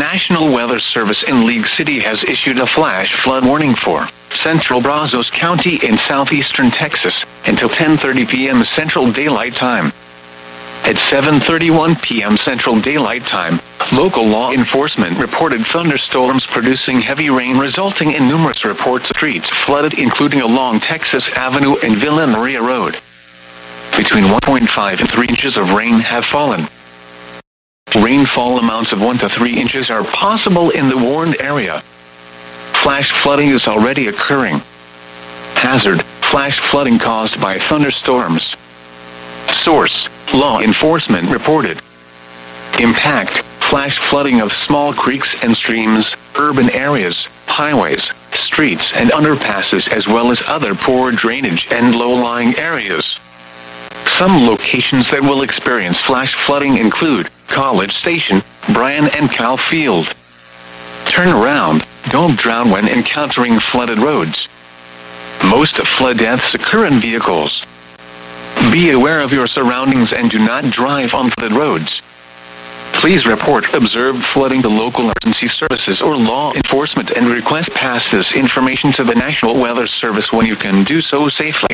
National Weather Service in League City has issued a flash flood warning for central Brazos County in southeastern Texas until 10:30 p.m. Central Daylight Time. At 7:31 p.m. Central Daylight Time, local law enforcement reported thunderstorms producing heavy rain resulting in numerous reports of streets flooded including along Texas Avenue and Villa Maria Road. Between 1.5 and 3 inches of rain have fallen. Rainfall amounts of 1 to 3 inches are possible in the warned area. Flash flooding is already occurring. Hazard: flash flooding caused by thunderstorms. Source: law enforcement reported. Impact: flash flooding of small creeks and streams, urban areas, highways, streets and underpasses as well as other poor drainage and low-lying areas. Some locations that will experience flash flooding include College Station, Bryan and Cal Field. Turn around, don't drown when encountering flooded roads. Most flood deaths occur in vehicles. Be aware of your surroundings and do not drive on flooded roads. Please report observed flooding to local emergency services or law enforcement and request pass this information to the National Weather Service when you can do so safely.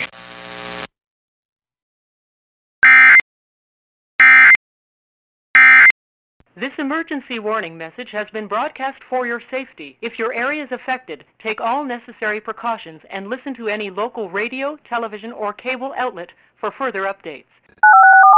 This emergency warning message has been broadcast for your safety. If your area is affected, take all necessary precautions and listen to any local radio, television, or cable outlet for further updates.